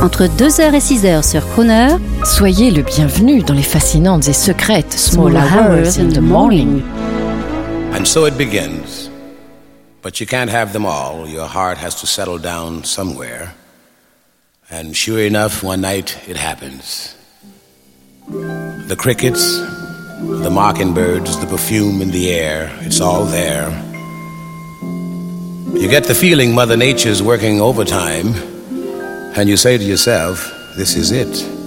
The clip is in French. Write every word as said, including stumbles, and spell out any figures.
entre deux heures et six heures sur Crooner. Soyez le bienvenu dans les fascinantes et secrètes Small Hours in the Morning. And so it begins. But you can't have them all. Your heart has to settle down somewhere. And sure enough, one night it happens. The crickets, the mockingbirds, the perfume in the air, it's all there. You get the feeling Mother Nature's working overtime, and you say to yourself, this is it.